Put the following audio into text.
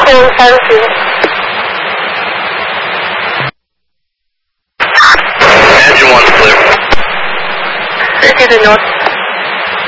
空30。 Engine 1's clear. City to the north.